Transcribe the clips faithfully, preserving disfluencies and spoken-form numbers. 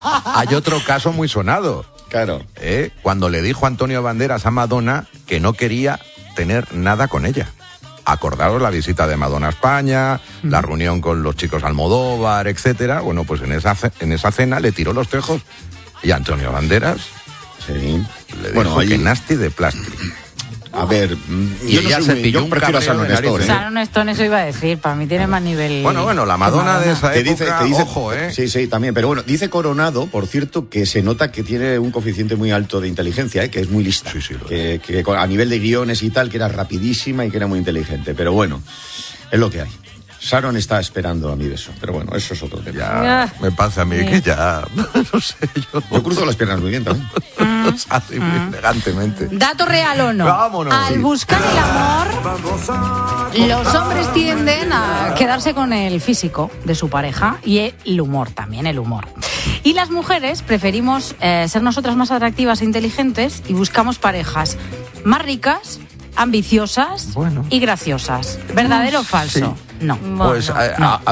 hay otro caso muy sonado. Claro. ¿Eh? Cuando le dijo Antonio Banderas a Madonna que no quería tener nada con ella. Acordaros la visita de Madonna a España, mm. la reunión con los chicos Almodóvar, etcétera. Bueno, pues en esa, en esa cena le tiró los tejos y Antonio Banderas sí. le dijo bueno, ahí... que nasty de plástico. A ver, y yo ella no se muy, pilló yo un prefiero a Sharon Stone, ¿eh? Sharon Stone, eso iba a decir, para mí tiene más nivel. Bueno, bueno, la Madonna, Madonna. de esa época, que dice, que dice, ojo, ¿eh? Sí, sí, también, pero bueno, dice Coronado, por cierto, que se nota que tiene un coeficiente muy alto de inteligencia, ¿eh? Que es muy lista, sí, sí, que, que a nivel de guiones y tal, que era rapidísima y que era muy inteligente, pero bueno, es lo que hay. Sharon está esperando a mi beso, pero bueno, eso es otro tema. Ya, ah, me pasa a mí sí. que ya, no sé, yo... Yo cruzo las piernas muy bien también. Así, muy mm. elegantemente. ¿Dato real o no? Vámonos. Al sí. buscar el amor, los hombres tienden a quedarse con el físico de su pareja y el humor también, el humor. Y las mujeres preferimos eh, ser nosotras más atractivas e inteligentes y buscamos parejas más ricas, ambiciosas bueno. y graciosas. ¿Verdadero o falso? Sí. No. Pues no. A, a,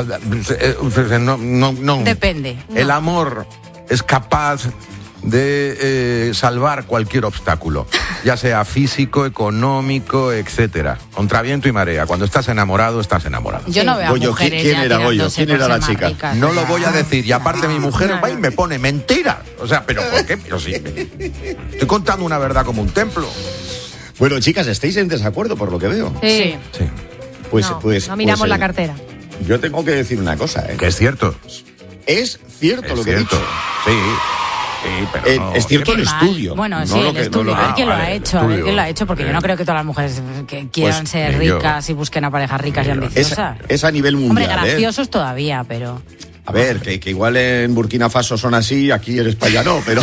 a, no, no, no. Depende. El no. amor es capaz de eh, salvar cualquier obstáculo, ya sea físico, económico, etcétera. Contra viento y marea. Cuando estás enamorado, estás enamorado. Yo no veo a Goyo, mujeres ¿quién ya era Goyo? ¿Quién era la chica? Ricas, no lo voy a decir. Y aparte mi mujer va y me pone mentira. O sea, ¿pero por qué? Pero sí, estoy contando una verdad como un templo. Bueno, chicas, estáis en desacuerdo por lo que veo. Sí. Sí. Pues, no, pues, no miramos pues, la cartera. Yo tengo que decir una cosa, ¿eh? Que es cierto. Es cierto es lo que cierto. he dicho. Sí. Sí, pero eh, no. Es cierto el estudio. Bueno, no sí, lo el que, estudio. no A lo ver quién ah, lo vale, ha hecho, a ver quién lo ha hecho, porque eh. yo no creo que todas las mujeres que quieran Pues, ser yo. ricas y busquen a parejas ricas y ambiciosas. Es, es a nivel mundial. Hombre, graciosos ¿eh? todavía, pero... A ver, que, que igual en Burkina Faso son así, aquí en España no, pero...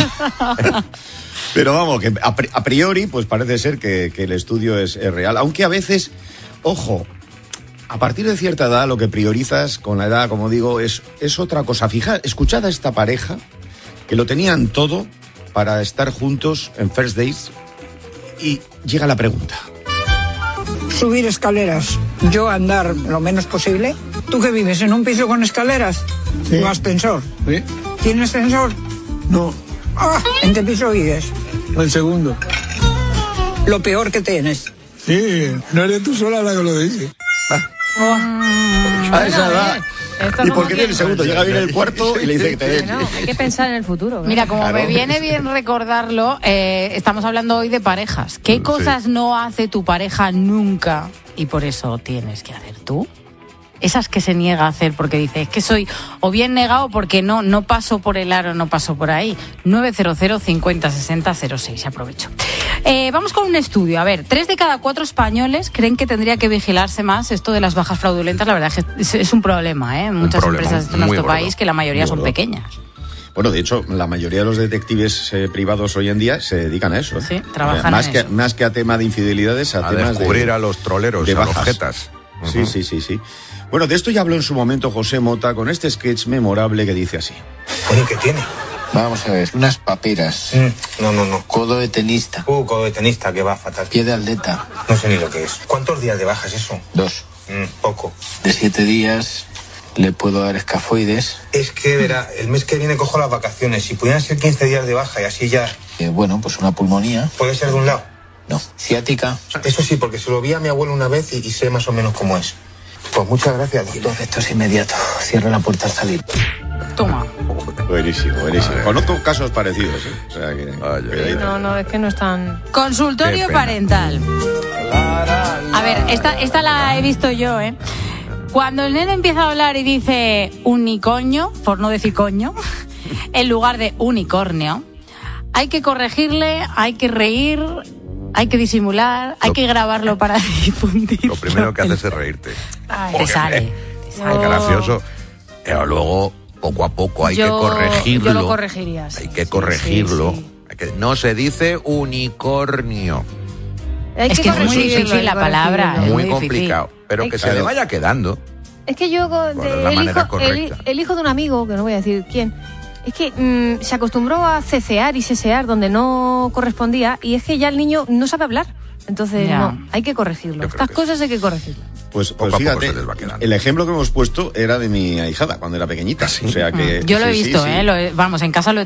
pero vamos, que a, a priori pues parece ser que, que el estudio es, es real. Aunque a veces, ojo, a partir de cierta edad lo que priorizas con la edad, como digo, es, es otra cosa. Fijad, escuchad a esta pareja que lo tenían todo para estar juntos en First Dates y llega la pregunta. Subir escaleras, yo andar lo menos posible. ¿Tú que vives en un piso con escaleras? Sí. ¿O ascensor? Sí. ¿Tienes ascensor? No. Ah, ¿en qué piso vives? El segundo. Lo peor que tienes. Sí, no eres tú sola la que lo dice. Oh. A esa edad. Esto ¿Y no por qué tiene tiene el segundo? Llega bien el cuarto y le dice que te den. No, hay que pensar en el futuro. ¿verdad? Mira, como Claro. me viene bien recordarlo, eh, estamos hablando hoy de parejas. ¿Qué Sí. cosas no hace tu pareja nunca y por eso tienes que hacer tú? Esas que se niega a hacer porque dice, es que soy o bien negado porque no no paso por el aro, no paso por ahí. nueve cero cero cincuenta sesenta cero seis, aprovecho. Eh, vamos con un estudio. A ver, tres de cada cuatro españoles creen que tendría que vigilarse más esto de las bajas fraudulentas. La verdad es que es, es un problema, ¿eh? Muchas problema, empresas de muy nuestro gordo, país que la mayoría muy son gordo. pequeñas. Bueno, de hecho, la mayoría de los detectives eh, privados hoy en día se dedican a eso. ¿eh? Sí, trabajan más en que, eso. Más que a tema de infidelidades, a, A temas descubrir de, a los troleros, de a los bajas. jetas. Sí, Ujú. sí, sí, sí. Bueno, de esto ya habló en su momento José Mota con este sketch memorable que dice así. Oye, ¿qué tiene? Vamos a ver, unas paperas. Mm, no, no, no. Codo de tenista. Uh, codo de tenista, que va fatal. Pie de atleta. No sé ni lo que es. ¿Cuántos días de baja es eso? Dos. Mm, poco. De siete días le puedo dar escafoides. Es que, verá, el mes que viene cojo las vacaciones. Si pudieran ser quince días de baja y así ya... Eh, bueno, pues una pulmonía. ¿Puede ser de un lado? No. Ciática. Eso sí, porque se lo vi a mi abuelo una vez y, y sé más o menos cómo es. Pues muchas gracias, doctor. Esto es inmediato. Cierra la puerta al salir. Toma. Buenísimo, buenísimo. Conozco casos parecidos, ¿eh? O sea que... Ay, ay, ay. No, no, es que no están... Consultorio Qué pena. parental. A ver, esta, esta la he visto yo, ¿eh? Cuando el nene empieza a hablar y dice unicoño, por no decir coño, en lugar de unicornio, hay que corregirle, hay que reír, hay que disimular, hay Lo- que grabarlo para difundir. Lo primero que haces es reírte. Ay, Porque, te sale. eh, te Es sale. gracioso. Pero luego, poco a poco, hay yo, que corregirlo. Yo lo corregiría. Sí, Hay que sí, corregirlo. sí, sí. Hay que- no se dice unicornio. Hay Es que es muy corregirlo, difícil hay la que palabra, corregirlo. es Muy, muy difícil. complicado. Pero Hay que que- se le vaya quedando. Es que yo, de- Por la el, manera hijo, el, correcta. el hijo de un amigo, que no voy a decir quién, es que mmm, se acostumbró a cecear y sesear donde no correspondía y es que ya el niño no sabe hablar. Entonces, Ya. no, hay que corregirlo. Yo creo Estas que cosas hay que corregirlas. Pues, Poco pues a poco fíjate, se les va quedando. el ejemplo que hemos puesto era de mi ahijada cuando era pequeñita. O sea que, Yo lo he sí, sí, visto, sí. ¿eh? Lo he- vamos, en casa lo he